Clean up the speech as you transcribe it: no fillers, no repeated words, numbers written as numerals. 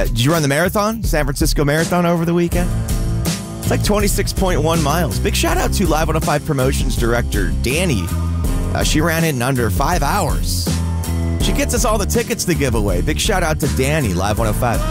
Did you run the marathon? San Francisco Marathon over the weekend? It's like 26.1 miles. Big shout out to Live 105 Promotions Director Danny. She ran it in under 5 hours. She gets us all the tickets to give away. Big shout out to Danny, Live 105.